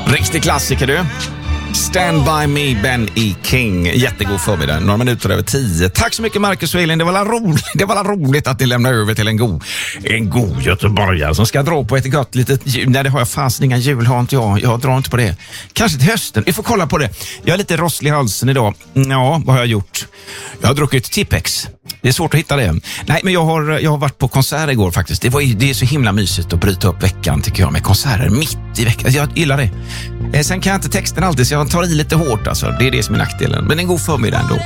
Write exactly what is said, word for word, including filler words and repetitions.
Riktig klassiker du. Stand by me, Ben E. King. Jättegod förmiddag, några minuter över tio. Tack så mycket Marcus och Elin, det var roligt, det var roligt att ni lämnar över till en god en god göteborgare som ska dra på ett gott litet jul. Nej, det har jag fast inga jul, har inte jag. Jag drar inte på det. Kanske till hösten, vi får kolla på det. Jag är lite rosslig i halsen idag. Ja, vad har jag gjort? Jag har druckit Tipex. Det är svårt att hitta det. Nej, men jag har, jag har varit på konsert igår faktiskt. Det, var, det är så himla mysigt att bryta upp veckan tycker jag med konserter mitt i veckan. Jag gillar det. Eh, sen kan jag inte texten alltid så jag tar i lite hårt alltså. Det är det som är nackdelen. Men en god förmiddag ändå.